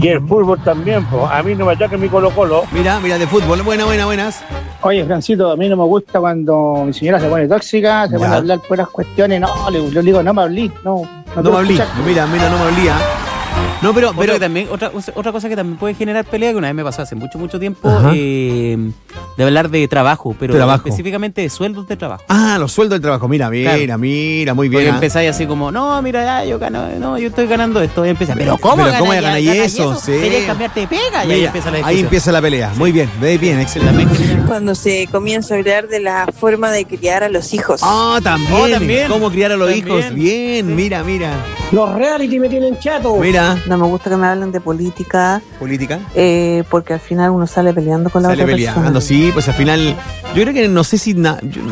Y el fútbol también, pues. A mí no me ataca mi Colo-Colo. Mira, de fútbol. Buenas. Oye, Francito, a mí no me gusta cuando mi señora se pone tóxica, se pone a hablar puras cuestiones. No, le digo, no me hablí, no me hablí. Mira, no me hablía. No, pero también, otra cosa que también puede generar pelea, que una vez me pasó hace mucho tiempo, de hablar de trabajo, pero específicamente de sueldos de trabajo. Ah, los sueldos del trabajo, mira, muy bien. Porque empezáis así como, no, mira, yo estoy ganando esto, y empieza, pero ¿cómo ganas eso? Sí. Querías cambiarte de pega, y ahí empieza la discusión. Ahí empieza la pelea, muy bien, excelente. Cuando se comienza a hablar de la forma de criar a los hijos. También. ¿Cómo criar a los hijos? Bien, mira. Los reality me tienen chato. Mira. No me gusta que me hablen de política. ¿Política? Porque al final uno sale peleando con la otra persona. Sale peleando, sí, pues al final... Yo creo que no sé si...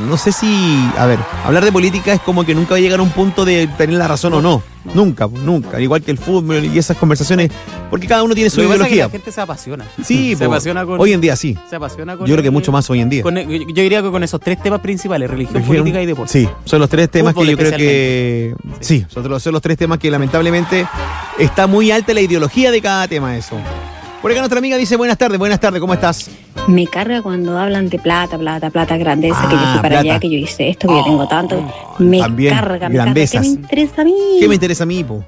A ver, hablar de política es como que nunca va a llegar a un punto de tener la razón o no. Nunca. Al igual que el fútbol y esas conversaciones, porque cada uno tiene su ideología. La gente se apasiona. Sí, se apasiona con... Hoy en día sí. Se apasiona con... Yo creo que mucho más hoy en día. Yo diría que con esos 3 temas principales, religión, política y deporte. Sí, son los 3 temas que yo creo que... Sí, son los 3 temas que lamentablemente está muy alta la ideología de cada tema eso. Por acá nuestra amiga dice, buenas tardes, ¿cómo estás? Me carga cuando hablan de plata, grandeza, que yo fui para allá, que yo hice esto, que yo tengo tanto. Me carga. ¿Qué me interesa a mí? ¿Qué me interesa a mí, po?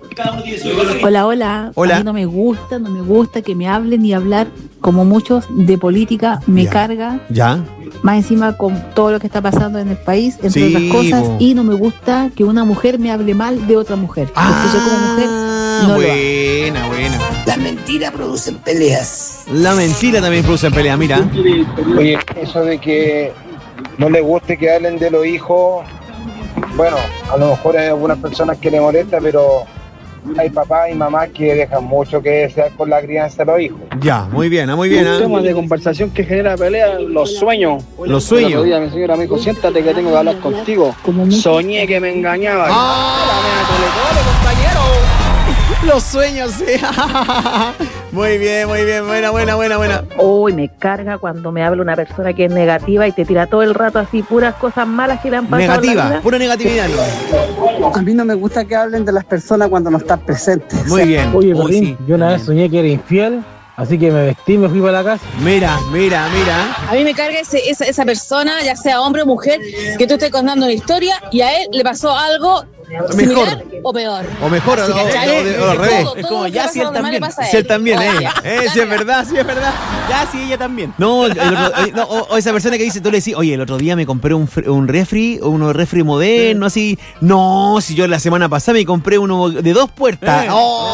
Hola. A mí no me gusta que me hablen ni hablar, como muchos, de política. Me carga. Ya. Más encima con todo lo que está pasando en el país, entre otras cosas. Y no me gusta que una mujer me hable mal de otra mujer. Porque yo como mujer no buena. La mentira producen peleas. La mentira también produce peleas, mira. Oye, eso de que no les guste que hablen de los hijos, bueno, a lo mejor hay algunas personas que les molesta, pero hay papás y mamás que dejan mucho que desear con la crianza de los hijos. Ya, muy bien. Un tema de conversación que genera pelea, los sueños. Los sueños. El otro día mi señora me dijo, siéntate que tengo que hablar contigo. Soñé que me engañaba. Compañero. Los sueños, sí. Muy bien, buena. Uy, me carga cuando me habla una persona que es negativa y te tira todo el rato así puras cosas malas que le han pasado. Negativa, pura negatividad. A mí no me gusta que hablen de las personas cuando no están presentes. Muy bien. Oye, Berlín, yo una vez soñé que era infiel, así que me vestí y me fui para la casa. Mira. A mí me carga esa persona, ya sea hombre o mujer, que tú estés contando una historia y a él le pasó algo mejor o peor. O mejor, o al revés. Es como, ya si él también. Si él también, si es verdad. Ya si ella también. No, o esa persona que dice, tú le decís, oye, el otro día me compré un refri moderno, así. No, si yo la semana pasada me compré uno de 2 puertas.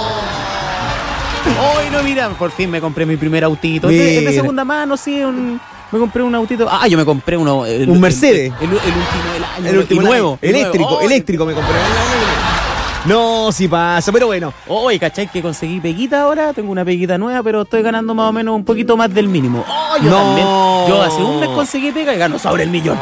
Hoy no, mira, por fin me compré mi primer autito. Es de segunda mano, sí, me compré un autito. Yo me compré un Mercedes. El último del año. El último nuevo. Eléctrico me compré. No, sí pasa, pero bueno. Oye, ¿cachai? Que conseguí peguita ahora. Tengo una peguita nueva, pero estoy ganando más o menos un poquito más del mínimo. También. Yo hace un mes conseguí pega y gano sobre el millón.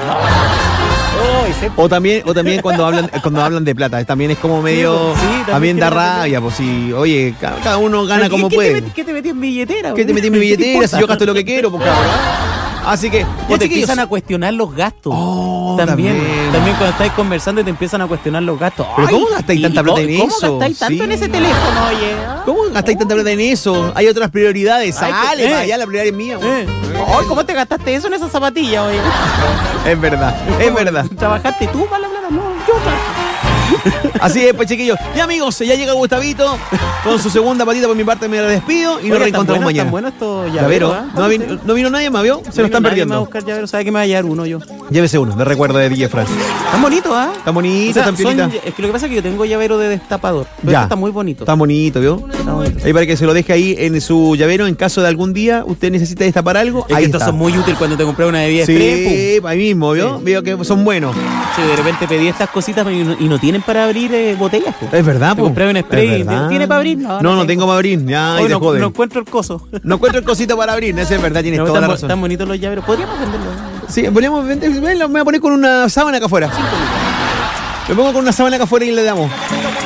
O también cuando hablan de plata, también es como medio, también da rabia, pues sí, oye, cada uno gana como puede. ¿Qué te metí en billetera? ¿Qué te metí en mi billetera si yo gasto lo que quiero, pues cabrón? Así que te empiezan a cuestionar los gastos. También cuando estáis conversando y te empiezan a cuestionar los gastos. Pero ¿cómo gastáis tanta plata en eso? ¿Cómo gastáis tanto en ese teléfono, oye? ¿Cómo gastáis tanta plata en eso? Hay otras prioridades. Sale, allá la prioridad es mía. ¿Cómo te gastaste eso en esas zapatillas, oye? Es verdad. ¿Trabajaste tú para la plata? No, yo Así es, pues chiquillos. Y amigos, ya llega Gustavito con su segunda patita. Por mi parte me la despido y nos reencontramos mañana. Tan bueno esto llavero, no vino nadie más, ¿vio? Se lo están perdiendo. Me va a buscar llavero, sabe que me va a llevar uno yo. Llévese uno, de recuerdo de DJ Francis. Tan bonito, Tan bonito, tan piolita. Es que lo que pasa es que yo tengo llavero de destapador. Pero ya. Este está muy bonito. Está bonito, ¿vio? Ahí para que se lo deje ahí en su llavero en caso de algún día usted necesita destapar algo. Es que estos son muy útiles cuando te compré una bebida express. Sí, ahí mismo, ¿vio? Veo que son buenos. Sí, de repente pedí estas cositas y no tienen para abrir botellas. Es verdad, po. Compré un spray. ¿Tiene para abrir? No tengo para abrir. Ya, no encuentro el coso. No encuentro el cosito para abrir. Eso es verdad, tienes toda la razón. Están bonitos los llaveros. Podríamos venderlos. Sí, podríamos venderlos. Me voy a poner con una sábana acá afuera. Me pongo con una sábana acá afuera y le damos.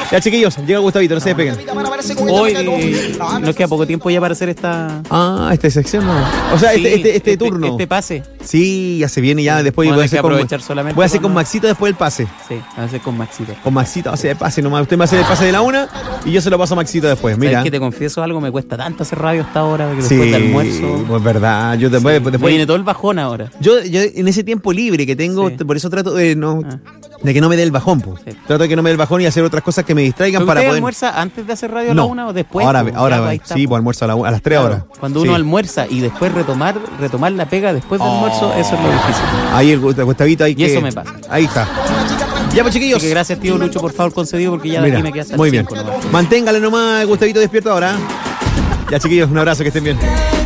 Ya, chiquillos, llega Gustavito, no se despeguen. Hoy nos queda poco tiempo ya para hacer esta... esta sección, ¿no? O sea, Sí, este turno. Este pase. Sí, ya se viene ya después. Bueno, Voy a hay que hacer aprovechar solamente voy a hacer con cuando- Maxito después el pase. Sí, a hacer con Maxito. Con Maxito va a hacer el pase nomás. Usted me hace el pase de la 1 y yo se lo paso a Maxito después. Mira. ¿Sabes que te confieso algo? Me cuesta tanto hacer radio hasta ahora, que Sí, después del almuerzo... pues verdad. Yo después, Me viene todo el bajón ahora. Yo en ese tiempo libre que tengo, por eso trato de de que no me dé el bajón, pues. Trato de que no me dé el bajón y hacer otras cosas que me distraigan ¿Pero para usted poder. almuerza antes de hacer radio a No. la 1 o después? Ahora, Pues, ahora ya, ahí está, sí, pues. pues almuerzo a las 3 horas. Cuando Sí. uno almuerza y después retomar la pega después del almuerzo, eso es lo difícil. Ahí el Gustavito hay Y que. eso me pasa. Ahí está. Ya, pues, chiquillos. Así que gracias, tío Lucho, por favor, concedido, porque ya de Mira, aquí me queda hasta el muy bien. 5 nomás. Manténgale nomás, Gustavito despierto ahora. Ya, chiquillos, un abrazo, que estén bien.